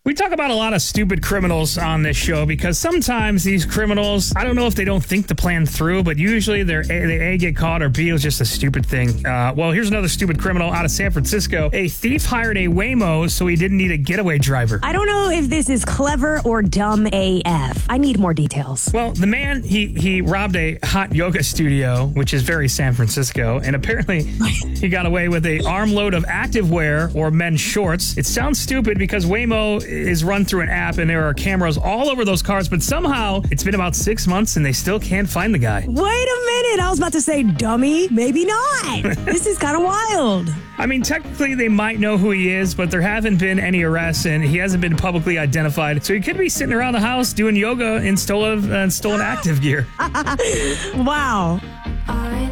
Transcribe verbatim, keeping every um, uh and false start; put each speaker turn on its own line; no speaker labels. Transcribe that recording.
We talk about a lot of stupid criminals on this show because sometimes these criminals, I don't know if they don't think the plan through, but usually they're A, they A get caught or B, it was just a stupid thing. Uh, well, here's another stupid criminal out of San Francisco. A thief hired a Waymo so he didn't need a getaway driver.
I don't know if this is clever or dumb A F. I need more details.
Well, the man, he, he robbed a hot yoga studio, which is very San Francisco, and apparently he got away with a armload of activewear or men's shorts. It sounds stupid because Waymo is run through an app and there are cameras all over those cars, but somehow it's been about six months and they still can't find the guy.
Wait a minute. I was about to say dummy. Maybe not. This is kind of wild.
I mean, technically they might know who he is, but there haven't been any arrests and he hasn't been publicly identified. So he could be sitting around the house doing yoga in stolen, uh, stolen active gear.
Wow.